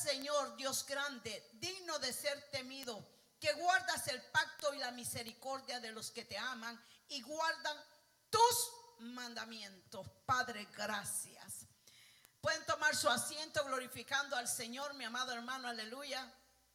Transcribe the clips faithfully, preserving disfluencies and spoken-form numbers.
Señor, Dios grande, digno de ser temido, que guardas el pacto y la misericordia de los que te aman y guardan tus mandamientos. Padre, gracias. Pueden tomar su asiento glorificando al Señor, mi amado hermano, aleluya.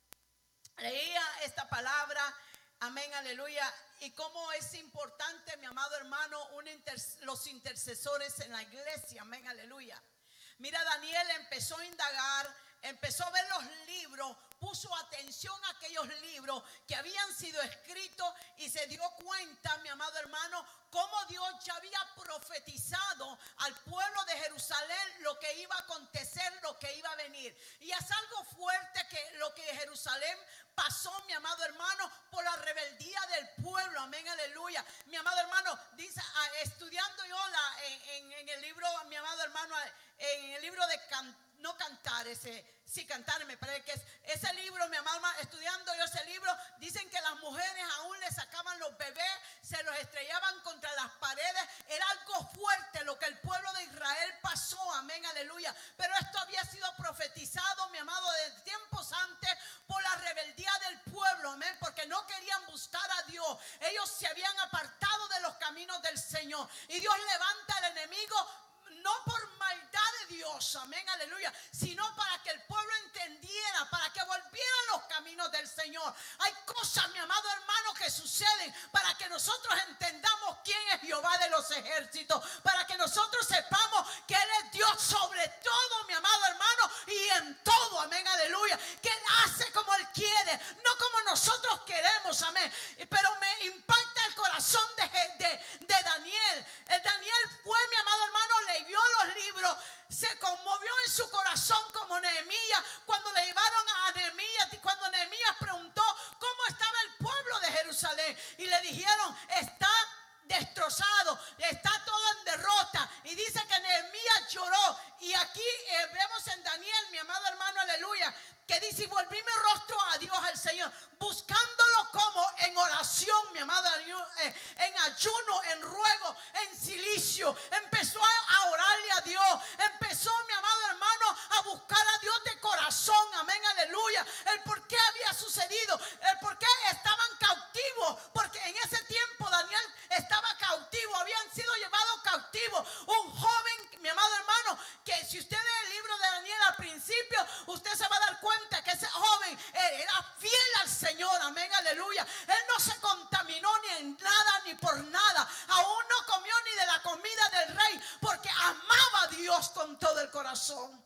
Leía esta palabra, amén, aleluya. Y cómo es importante, mi amado hermano, un inter, los intercesores en la iglesia, amén, aleluya. Mira, Daniel empezó a indagar, empezó a ver los libros, puso atención a aquellos libros que habían sido escritos y se dio cuenta, mi amado hermano, cómo Dios ya había profetizado al pueblo de Jerusalén lo que iba a acontecer, lo que iba a venir. Y es algo fuerte que lo que Jerusalén pasó, mi amado hermano, por la rebeldía del pueblo, amén, aleluya. Mi amado hermano, dice, estudiando yo la, en, en, en el libro, mi amado hermano, en el libro de Cantar, no cantar, ese, sí cantar, me parece que es ese libro, mi amado, estudiando yo ese libro, dicen que las mujeres aún le sacaban los bebés, se los estrellaban contra las paredes. Era algo fuerte lo que el pueblo de Israel pasó, amén, aleluya. Pero esto había sido profetizado, mi amado, desde tiempos antes por la rebeldía del pueblo, amén, porque no querían buscar a Dios. Ellos se habían apartado de los caminos del Señor y Dios levanta al enemigo no por maldad de Dios, amén, aleluya, sino para que el pueblo entendiera, para que volvieran los caminos del Señor. Hay cosas, mi amado hermano, que suceden para que nosotros entendamos quién es Jehová de los ejércitos, para que nosotros sepamos que Él es Dios sobre todo, mi amado hermano, y en todo, amén, aleluya, que Él hace como Él quiere, no como nosotros queremos, amén. Pero me impacta el corazón de, de, de Daniel. El Daniel fue, mi amado hermano, leyó los libros, se conmovió en su corazón como Nehemías cuando le llevaron a Nehemías, y cuando Nehemías preguntó cómo estaba el pueblo de Jerusalén y le dijeron, está destrozado, está todo en derrota, y dice que Nehemías lloró. Y aquí eh, vemos en Daniel, mi amado hermano, aleluya, que dice, y volví mi rostro a Dios, al Señor, buscándolo como en oración, mi amado, eh, en ayuno, en ruego, en silicio. Empezó a, a orarle a Dios, empezó, mi amado hermano, a buscar a Dios de corazón, amén, aleluya. El por qué había sucedido, el por qué estaban cautivos, porque en ese tiempo Daniel estaba cautivo, habían sido llevados cautivos. Un joven, mi amado hermano, que si usted lee el libro de Daniel al principio, usted se va a dar cuenta que ese joven era fiel al Señor, amén, aleluya. Él no se contaminó ni en nada ni por nada, aún no comió ni de la comida del rey, porque amaba a Dios con todo el corazón.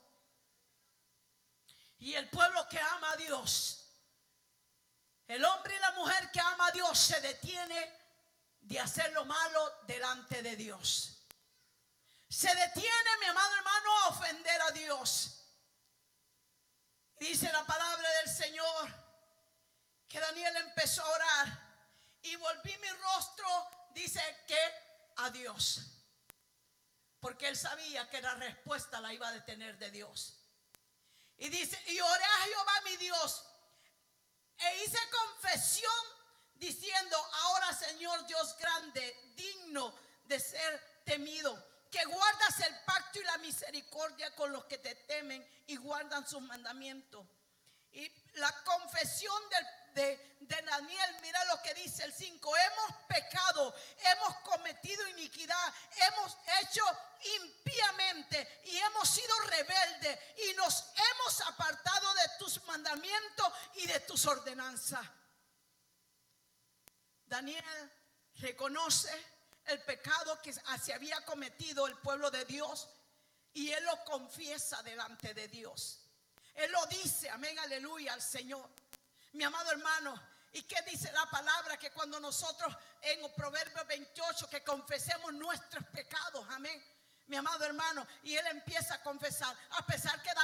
Y el pueblo que ama a Dios, el hombre y la mujer que ama a Dios, se detiene de hacer lo malo delante de Dios. Se detiene, mi amado hermano, a ofender a Dios. Dice la palabra del Señor que Daniel empezó a orar y volví mi rostro, dice que a Dios, porque él sabía que la respuesta la iba a tener de Dios. Y dice, y oré a Jehová mi Dios e hice confesión diciendo, ahora Señor Dios grande, digno de ser temido, que guardas el pacto y la misericordia con los que te temen y guardan sus mandamientos. Y la confesión del, de, de Daniel, mira lo que dice el cinco: hemos pecado, hemos cometido iniquidad, hemos hecho impíamente y hemos sido rebeldes y nos hemos apartado de tus mandamientos y de tus ordenanzas. Daniel reconoce el pecado que se había cometido el pueblo de Dios y él lo confiesa delante de Dios. Él lo dice, amén, aleluya, al Señor. Mi amado hermano, ¿y qué dice la palabra? Que cuando nosotros en Proverbios veintiocho, que confesemos nuestros pecados, amén, mi amado hermano, y él empieza a confesar, a pesar que